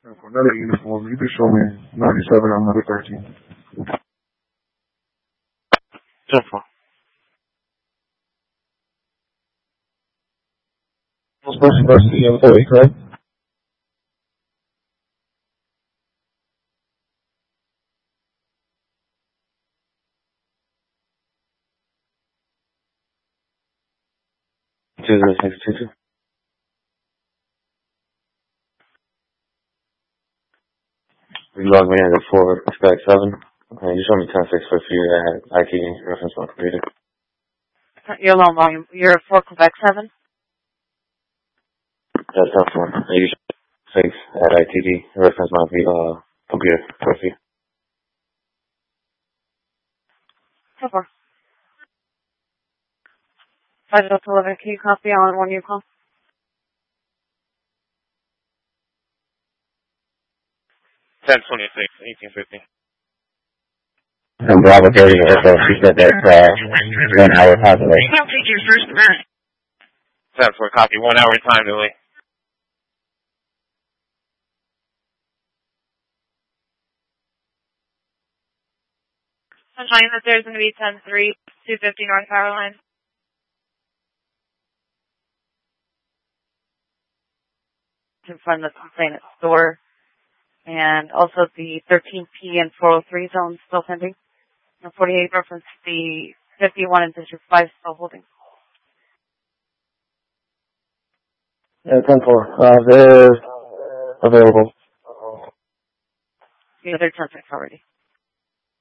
For another uniform, you can show me 97 on number 13. 10-4. Most person the employee, correct? You log me in at 4 Quebec 7. You showed me 10-6 for your IT reference on computer. Your low volume. You're 4 Quebec 7? That's 10-4. You showed 6 at ITD reference on computer for you. 10-4. 5 to 11, can you copy on one you call? Ten 26, 1850. And Bravo 30 Echo, she said that's 1 hour possibly. I'll take your first minute. 10-4, copy. 1 hour time delay. I'm telling you that there's going to be 10-3, 250 North Power Line. In front of the complainant store. And also the 13P and 403 zones still pending. And 48 reference the 51 and District 5 still holding. Yeah, 10-4. They're available. The other 10-6 already.